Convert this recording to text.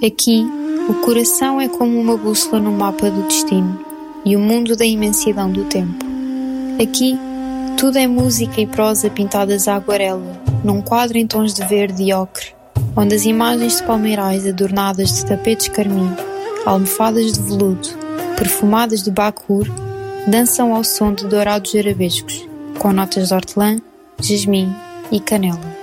Aqui, o coração é como uma bússola no mapa do destino e o mundo da imensidão do tempo. Aqui, tudo é música e prosa pintadas à aguarela, num quadro em tons de verde e ocre, onde as imagens de palmeirais adornadas de tapetes carmim, almofadas de veludo, perfumadas de bacur, dançam ao som de dourados arabescos, com notas de hortelã, jasmim e canela.